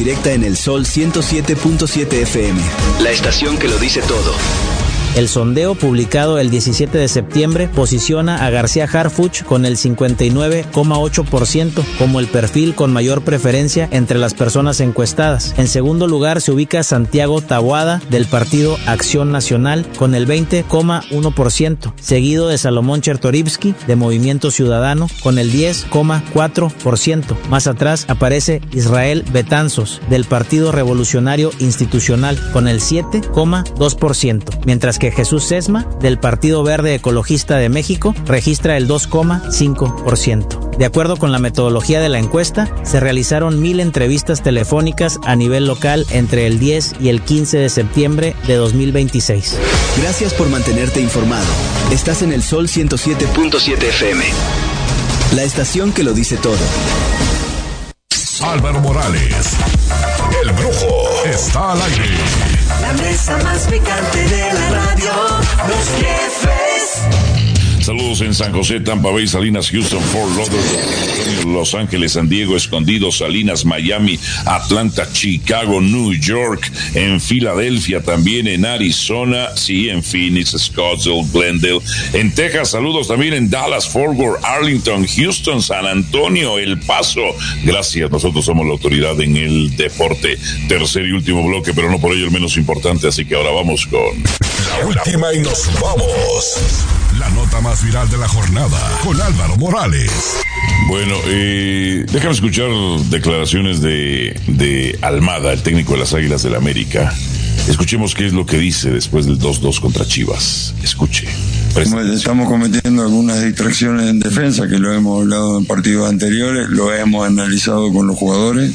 directa en el Sol 107.7 FM. La estación que lo dice todo. El sondeo publicado el 17 de septiembre posiciona a García Harfuch con el 59,8% como el perfil con mayor preferencia entre las personas encuestadas. En segundo lugar se ubica Santiago Taboada del Partido Acción Nacional con el 20,1%, seguido de Salomón Chertorivsky de Movimiento Ciudadano con el 10,4%. Más atrás aparece Israel Betanzos del Partido Revolucionario Institucional con el 7,2%, mientras que Jesús Sesma, del Partido Verde Ecologista de México, registra el 2,5%. De acuerdo con la metodología de la encuesta, se realizaron 1,000 entrevistas telefónicas a nivel local entre el 10 y el 15 de septiembre de 2026. Gracias por mantenerte informado. Estás en el Sol 107.7 FM. La estación que lo dice todo. Álvaro Morales, el Brujo, está al aire. La mesa más picante de la radio, los jefes. Saludos en San José, Tampa Bay, Salinas, Houston, Fort Lauderdale, Los Ángeles, San Diego, Escondido, Salinas, Miami, Atlanta, Chicago, New York, en Filadelfia, también en Arizona, sí, en Phoenix, Scottsdale, Glendale, en Texas, saludos también en Dallas, Fort Worth, Arlington, Houston, San Antonio, El Paso. Gracias, nosotros somos la autoridad en el deporte. Tercer y último bloque, pero no por ello el menos importante, así que ahora vamos con la última y nos vamos. La nota más viral de la jornada con Álvaro Morales. Bueno, déjame escuchar declaraciones de Almada, el técnico de las Águilas del América. Escuchemos qué es lo que dice después del 2-2 contra Chivas. Escuche. Estamos cometiendo algunas distracciones en defensa, que lo hemos hablado en partidos anteriores, lo hemos analizado con los jugadores.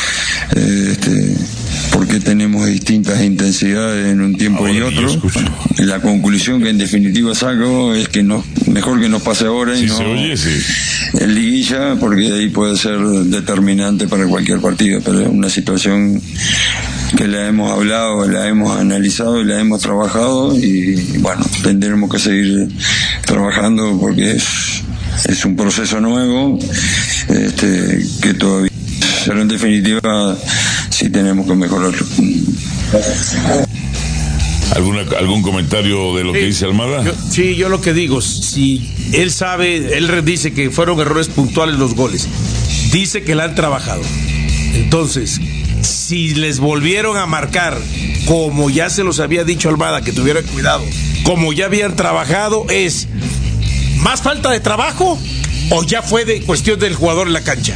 Porque tenemos distintas intensidades en un tiempo y otro. La conclusión que en definitiva saco es que mejor que nos pase ahora y no en liguilla, porque ahí puede ser determinante para cualquier partido, pero es una situación que la hemos hablado, la hemos analizado y la hemos trabajado, y bueno, tendremos que seguir trabajando porque es un proceso nuevo que todavía, pero en definitiva sí tenemos que mejorarlo. ¿Algún comentario de lo que dice Almada? Yo lo que digo, si él sabe, él dice que fueron errores puntuales los goles, dice que la han trabajado. Entonces, si les volvieron a marcar, como ya se los había dicho Almada, que tuvieran cuidado, como ya habían trabajado, ¿es más falta de trabajo o ya fue de cuestión del jugador en la cancha?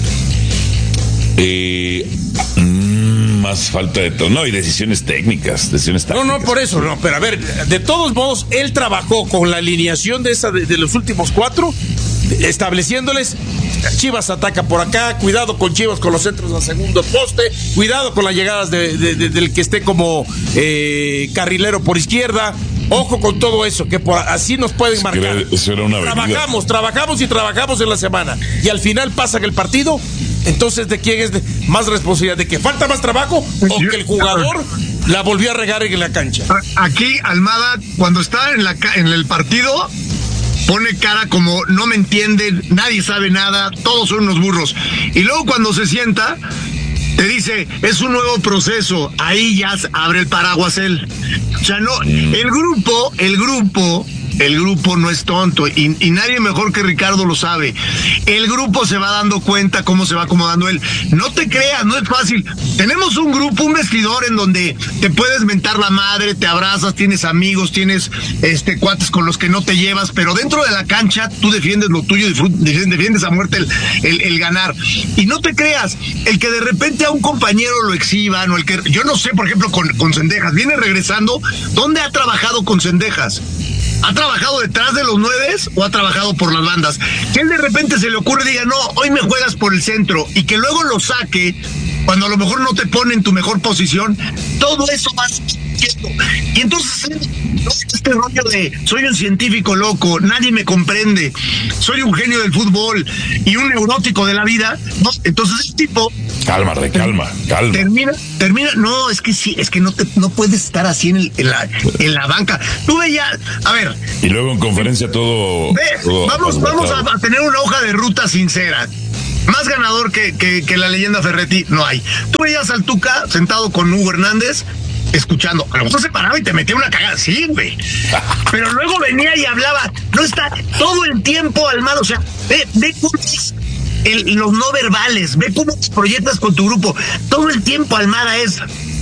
Más falta de todo. No, y decisiones tácticas. No, por eso, no, pero a ver, de todos modos, él trabajó con la alineación de los últimos 4, estableciéndoles: Chivas ataca por acá, cuidado con Chivas con los centros al segundo poste, cuidado con las llegadas del que esté como carrilero por izquierda. Ojo con todo eso, que así nos pueden marcar. Eso era una trabajamos en la semana, y al final pasan el partido. Entonces, ¿de quién es más responsabilidad? ¿De que falta más trabajo o que el jugador la volvió a regar en la cancha? Aquí Almada, cuando está en el partido, pone cara como no me entienden, nadie sabe nada, todos son unos burros. Y luego cuando se sienta, te dice, es un nuevo proceso. Ahí ya abre el paraguas él. O sea, no, el grupo no es tonto, y nadie mejor que Ricardo lo sabe. El grupo se va dando cuenta cómo se va acomodando él. No te creas, no es fácil. Tenemos un grupo, un vestidor en donde te puedes mentar la madre, te abrazas, tienes amigos, tienes cuates con los que no te llevas, pero dentro de la cancha tú defiendes lo tuyo, defiendes a muerte el ganar. Y no te creas, el que de repente a un compañero lo exhiban, o el que, yo no sé, por ejemplo, con Cendejas, viene regresando. ¿Dónde ha trabajado con Cendejas? ¿Ha trabajado detrás de los 9 o ha trabajado por las bandas? Que él de repente se le ocurre y diga, no, hoy me juegas por el centro, y que luego lo saque cuando a lo mejor no te pone en tu mejor posición. Todo eso va sucediendo. Y entonces, este rollo de soy un científico loco, nadie me comprende, soy un genio del fútbol y un neurótico de la vida, ¿no? Entonces ese tipo... Calma. Termina, no, es que sí, es que no puedes estar así en la banca. Tú veías, a ver. Y luego en conferencia todo vamos a tener una hoja de ruta sincera. más ganador que la leyenda Ferretti no hay. Tú veías al Tuca sentado con Hugo Hernández, escuchando, a lo mejor se paraba y te metía una cagada, sí, güey. Pero luego venía y hablaba, no está todo el tiempo Almada, o sea, ve cómo es los no verbales, ve cómo te proyectas con tu grupo, todo el tiempo Almada es...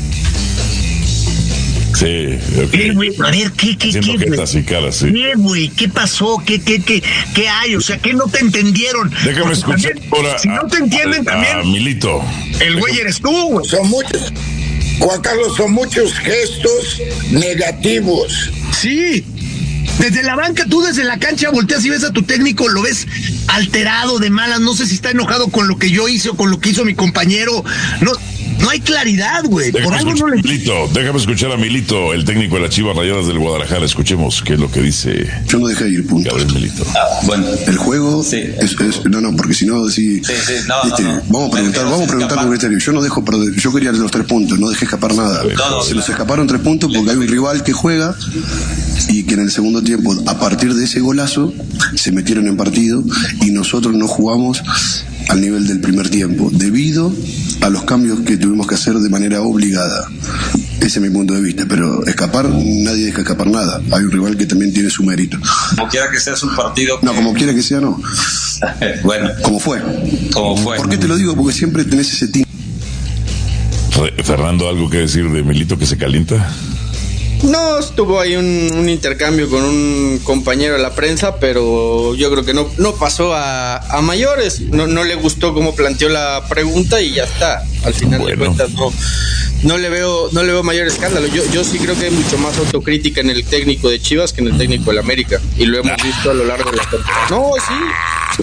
Sí, okay. Güey, a ver, ¿qué, güey? ¿Qué pasó? ¿Qué hay? O sea, ¿qué no te entendieron? Déjame escuchar también, ahora. Si no te entienden también. Milito. El güey eres tú, güey. Son muchos. Juan Carlos, son muchos gestos negativos. Sí. Desde la banca, tú desde la cancha volteas y ves a tu técnico, lo ves alterado, de malas, no sé si está enojado con lo que yo hice o con lo que hizo mi compañero. No hay claridad, güey. Por algo no le... Milito, déjame escuchar a Milito, el técnico de las Chivas Rayadas del Guadalajara. Escuchemos qué es lo que dice. Yo no dejé de ir, punto. Milito. Bueno, el juego sí. No, porque si no, sí. Vamos a preguntar con criterio. Yo no dejo perder, yo quería los 3 puntos, no dejé escapar nada. Se nos escaparon 3 puntos porque hay un rival que juega y que en el segundo tiempo, a partir de ese golazo, se metieron en partido y nosotros no jugamos al nivel del primer tiempo, debido a los cambios que tuvimos que hacer de manera obligada. Ese es mi punto de vista, pero nadie deja escapar nada. Hay un rival que también tiene su mérito. Como quiera que sea, es un partido... No, como quiera que sea, no. Bueno. Como fue. ¿Por qué te lo digo? Porque siempre tenés ese team. Fernando, ¿algo que decir de Milito que se calienta? No, estuvo ahí un intercambio con un compañero de la prensa, pero yo creo que no pasó a mayores. No le gustó cómo planteó la pregunta y ya está. Al final de cuentas no le veo mayor escándalo. Yo sí creo que hay mucho más autocrítica en el técnico de Chivas que en el técnico del América, y lo hemos visto a lo largo de la temporada. No, sí.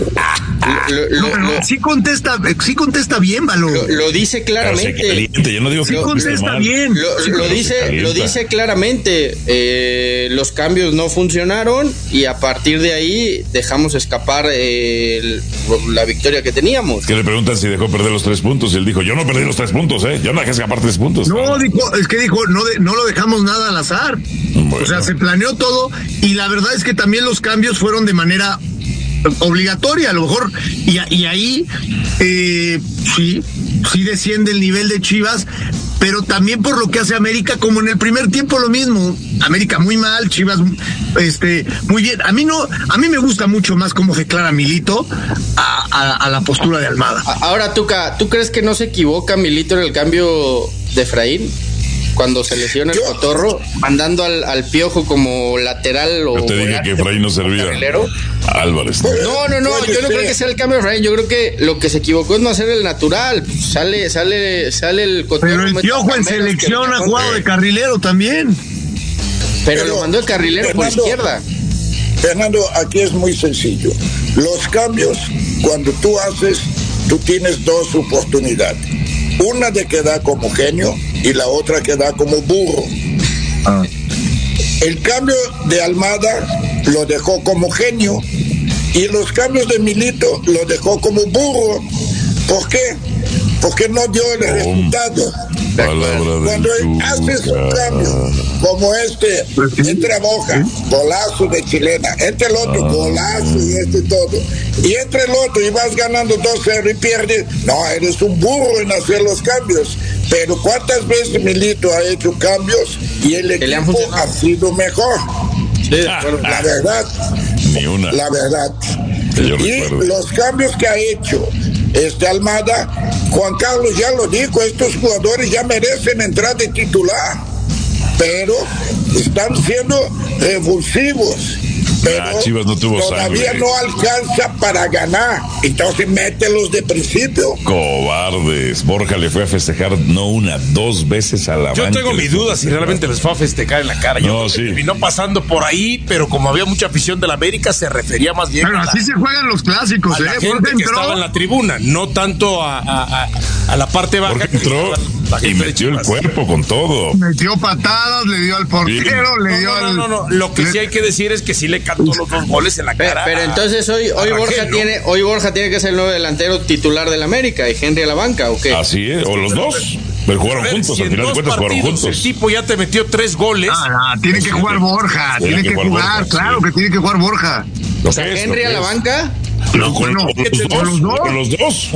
Sí contesta bien, Valo. Lo dice claramente. Yo no digo que sí contesta bien. Lo dice claramente. Los cambios no funcionaron y a partir de ahí dejamos escapar la victoria que teníamos. Que le preguntan si dejó perder los 3 puntos y él dijo, yo no perdí los 3 puntos, yo no dejé escapar 3 puntos. No, dijo, no lo dejamos nada al azar. Bueno. O sea, se planeó todo y la verdad es que también los cambios fueron de manera obligatoria, a lo mejor, y ahí sí desciende el nivel de Chivas, pero también por lo que hace América, como en el primer tiempo lo mismo. América muy mal, Chivas muy bien. A mí me gusta mucho más cómo declara Milito a la postura de Almada. Ahora, Tuca, ¿tú crees que no se equivoca Milito en el cambio de Efraín? Cuando se lesiona el Cotorro, mandando al Piojo como lateral. Yo te dije que Efraín no servía. Álvarez. No, yo no creo que sea el cambio de Efraín. Yo creo que lo que se equivocó es no hacer el natural. Sale el Cotorro. Pero el Piojo en selección ha jugado de carrilero también. Pero lo mandó de carrilero por izquierda. Fernando, aquí es muy sencillo. Los cambios, cuando tú haces, tú tienes 2 oportunidades. Una de quedar como genio y la otra quedar como burro. El cambio de Almada lo dejó como genio y los cambios de Milito lo dejó como burro. ¿Por qué? Porque no dio el resultado. Cuando haces un cambio como entra Boca, golazo de chilena, entra el otro, golazo y todo, y entra el otro y vas ganando 2-0 y pierdes, no, eres un burro en hacer los cambios. Pero ¿cuántas veces Milito ha hecho cambios y el equipo ha sido mejor? Sí, la verdad, ni una. La verdad. Y los cambios que ha hecho Almada, Juan Carlos ya lo dijo, estos jugadores ya merecen entrar de titular, pero están siendo revulsivos. Pero Chivas no tuvo todavía sangre. No alcanza para ganar, entonces mételos de principio. Cobardes. Borja le fue a festejar no 1, 2 veces a la banca. Yo tengo mi duda si realmente les fue a festejar en la cara. Yo terminó pasando por ahí, pero como había mucha afición de la América, se refería más bien pero así se juegan los clásicos, la gente que estaba en la tribuna, no tanto a la parte baja. Porque entró y metió el cuerpo con todo. Metió patadas, le dio al portero, le dio al... No. Lo que sí hay que decir es que sí le cantó los 2 goles en la cara. Pero entonces hoy Borja tiene que ser el nuevo delantero titular del América y Henry a la banca, ¿o qué? Así es, o los dos. Pero jugaron juntos, al final de cuentas jugaron juntos. El tipo ya te metió 3 goles. Tiene que jugar Borja, tiene que jugar, claro que tiene que jugar Borja. O sea, Henry a la banca. No, con los dos.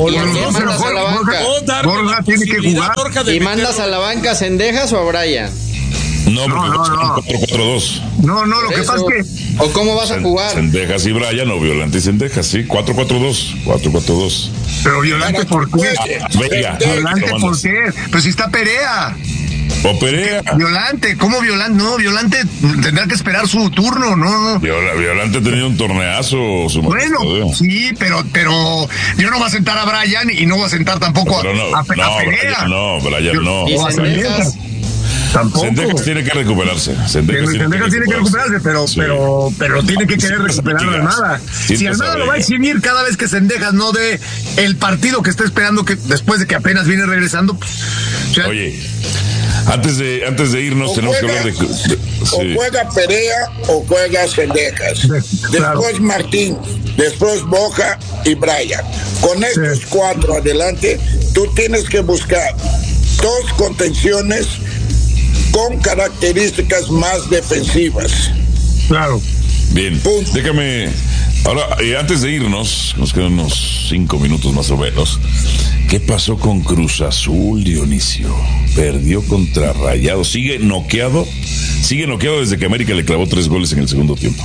Borja tiene que jugar. ¿Y mandas a la banca a Cendejas o a Brian? No, porque 4-4-2. No, lo que pasa es que... ¿O cómo vas a jugar? Cendejas y Brian, o Violante y Cendejas, sí, 4-4-2. Pero Violante, ¿por qué? Violante, ¿por qué? Pues si está Perea. O Perea. Violante, ¿cómo Violante? No, Violante tendrá que esperar su turno, no. Violante ha tenido un torneazo. Bueno, sí, pero yo no voy a sentar a Brian y no voy a sentar tampoco a Perea. Brian no. ¿Y Cendejas? Tampoco. Cendejas tiene que recuperarse. Cendejas tiene que recuperarse, pero tiene que querer recuperar a Almada. Si Almada lo va a exhibir cada vez que Cendejas no dé el partido que está esperando, que después de que apenas viene regresando, pues, oye, antes de irnos tenemos que hablar de o juega Perea o juega Cendejas. Después Martín, después Boca y Brian. Con estos cuatro adelante, tú tienes que buscar dos contenciones con características más defensivas. Claro. Bien, déjame. Ahora, antes de irnos, nos quedan unos 5 minutos más o menos. ¿Qué pasó con Cruz Azul, Dionisio? Perdió contra Rayados. Sigue noqueado desde que América le clavó 3 goles en el segundo tiempo.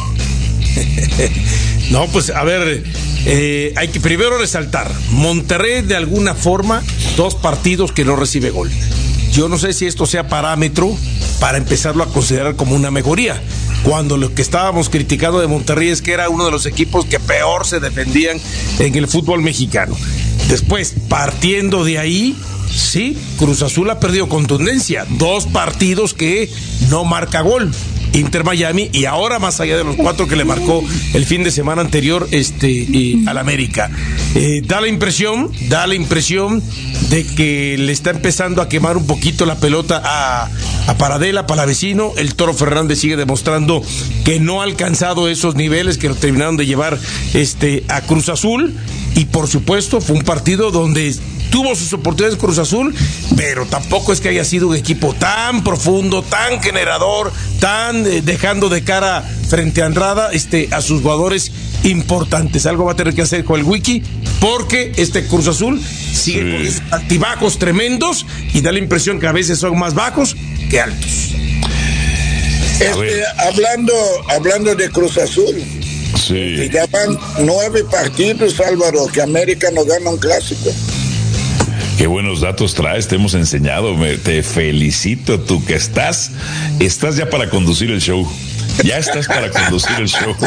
No, pues a ver, hay que primero resaltar, Monterrey de alguna forma, 2 partidos que no recibe gol. Yo no sé si esto sea parámetro para empezarlo a considerar como una mejoría, cuando lo que estábamos criticando de Monterrey es que era uno de los equipos que peor se defendían en el fútbol mexicano. Después, partiendo de ahí, sí, Cruz Azul ha perdido contundencia, 2 partidos que no marca gol. Inter Miami, y ahora más allá de los 4 que le marcó el fin de semana anterior al América. Da la impresión de que le está empezando a quemar un poquito la pelota a Paradela, Palavecino. El Toro Fernández sigue demostrando que no ha alcanzado esos niveles que lo terminaron de llevar a Cruz Azul, y por supuesto fue un partido donde tuvo sus oportunidades Cruz Azul, pero tampoco es que haya sido un equipo tan profundo, tan generador, tan dejando de cara frente a Andrada a sus jugadores importantes. Algo va a tener que hacer con el Wiki, porque Cruz Azul sigue con esos altibajos tremendos y da la impresión que a veces son más bajos que altos. Hablando de Cruz Azul, ya van 9 partidos, Álvaro, que América no gana un clásico. Qué buenos datos traes, te hemos enseñado, te felicito, tú que estás ya para conducir el show. Ya estás para conducir el show.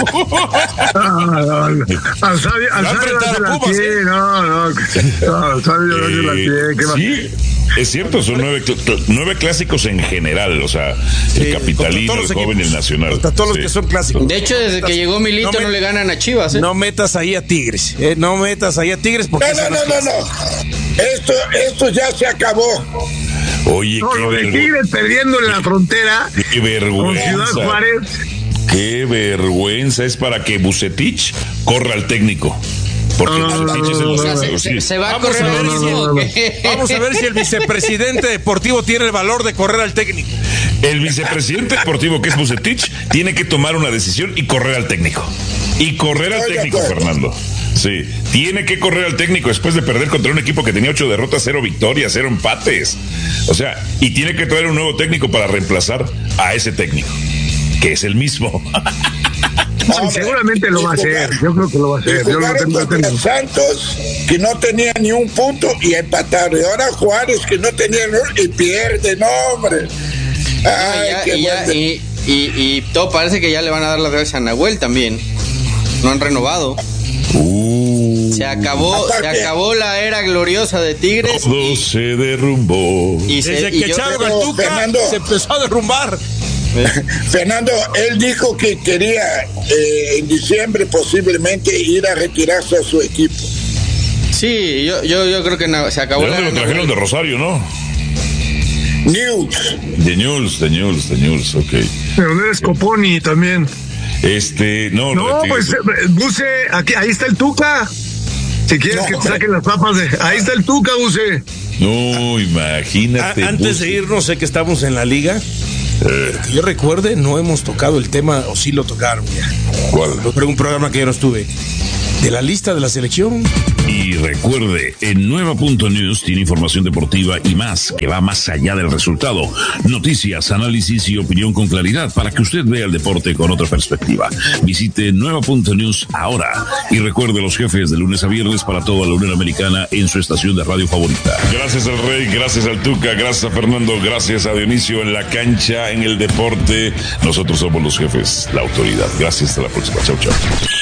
Sí, es cierto, son 9 clásicos en general, o sea, el capitalino, el joven y el nacional. Hasta todos los que son clásicos. De hecho, desde que llegó Milito no le ganan a Chivas. No metas ahí a Tigres, porque no. Esto ya se acabó. Oye, lo de Tigres perdiendo en la frontera. Qué vergüenza. Con Ciudad Juárez. Qué vergüenza es para que Bucetich corra al técnico. Porque se va a correr. Vamos a ver si el vicepresidente deportivo tiene el valor de correr al técnico. El vicepresidente deportivo, que es Bucetich, tiene que tomar una decisión y correr al técnico. Fernando. Sí, tiene que correr al técnico después de perder contra un equipo que tenía 8 derrotas, 0 victorias, 0 empates. O sea, y tiene que traer un nuevo técnico para reemplazar a ese técnico, que es el mismo. Seguramente lo va a hacer, yo creo que lo va a hacer. Jugaron contra Santos, que no tenía ni un punto, y empataron. Y ahora Juárez, que no tenía y pierde, no, hombre. Y todo parece que ya le van a dar las gracias a Nahuel también. No han renovado. Se acabó la era gloriosa de Tigres. Todo se derrumbó. Desde que echaron al Tuca, se empezó a derrumbar. Fernando, él dijo que quería en diciembre posiblemente ir a retirarse a su equipo. Sí, yo creo que se acabó. ¿De dónde lo trajeron? De Rosario, ¿no? De News, ok. Pero no eres Coponi también. No, pues Buse, ahí está el Tuca. Si quieres que te saquen las papas ahí está el Tuca, Buse. No, imagínate. Antes de irnos, sé que estamos en la liga. Que yo recuerde, no hemos tocado el tema, o sí lo tocaron ya. ¿Cuál? Pero un programa que yo no estuve. de la lista de la selección. Y recuerde, en Nueva.News tiene información deportiva y más, que va más allá del resultado. Noticias, análisis y opinión con claridad para que usted vea el deporte con otra perspectiva. Visite Nueva.News ahora y recuerde los jefes de lunes a viernes para toda la Unión Americana en su estación de radio favorita. Gracias al Rey, gracias al Tuca, gracias a Fernando, gracias a Dionisio en la cancha, en el deporte. Nosotros somos los jefes, la autoridad. Gracias, hasta la próxima. Chau, chau.